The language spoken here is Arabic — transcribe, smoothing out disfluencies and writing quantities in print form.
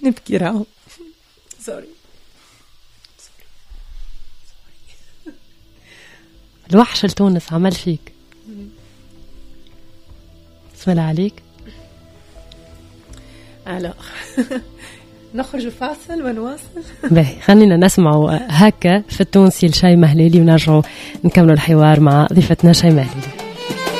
نبكي راهو. سوري. الوحش لتونس عمل فيك. بسم الله عليك. نخرج فاصل ونواصل. باهي خلينا نسمعوا هكا في التونسي لشي مهليلي ونرجعوا نكملوا الحوار مع ضيفتنا شي مهليلي.